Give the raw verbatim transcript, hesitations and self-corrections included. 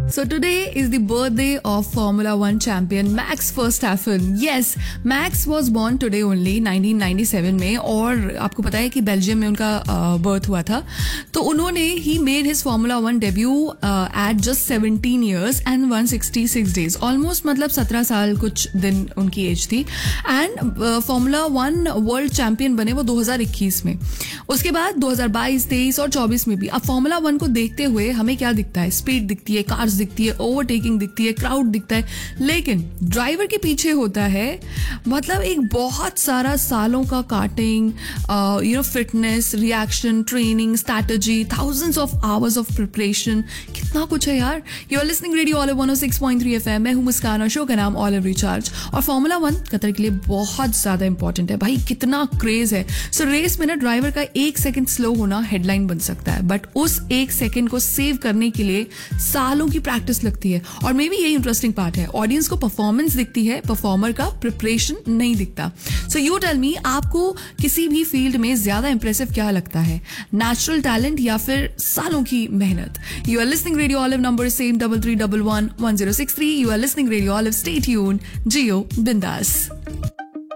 So today is the birthday of Formula One champion Max Verstappen. Yes, Max was born today only nineteen ninety seven में और आपको पता है कि Belgium में उनका बर्थ हुआ था. तो उन्होंने he made his Formula One debut at just seventeen years and one hundred sixty-six days. Almost मतलब सत्रह साल कुछ दिन उनकी एज थी. And Formula One world champion बने वो दो हज़ार इक्कीस में. उसके बाद दो हज़ार बाईस, तेईस और चौबीस में भी. अब Formula One को देखते हुए हमें क्या दिखता है? स्पीड दिखती है, कार्स दिखती है, ओवरटेकिंग दिखती है, क्राउड दिखता है, लेकिन ड्राइवर के पीछे होता है मतलब एक बहुत सारा सालों का karting, you know, fitness, reaction, training, strategy, thousands of hours of preparation. कितना कुछ है यार. You are listening radio olive one O six point three FM. मैं हूं मुस्कान और शो का नाम ऑलिव रिचार्ज. और फॉर्मूला वन कतर के लिए बहुत ज्यादा इंपॉर्टेंट है भाई. कितना क्रेज है. सो so, रेस में ना ड्राइवर का एक सेकंड स्लो होना हेडलाइन बन सकता है, बट उस एक सेकंड को सेव करने के लिए सालों की प्रैक्टिस लगती है. और मे बी यही इंटरेस्टिंग पार्ट है. ऑडियंस को परफॉर्मेंस दिखती है, परफॉर्मर का प्रिपरेशन नहीं दिखता. सो यू टेल मी, आपको किसी भी फील्ड में ज्यादा इंप्रेसिव क्या लगता है? नेचुरल टैलेंट या फिर सालों की मेहनत? You are listening radio olive. Number same double three double one one zero six three. You are listening radio olive. Stay tuned. जियो बिंदास.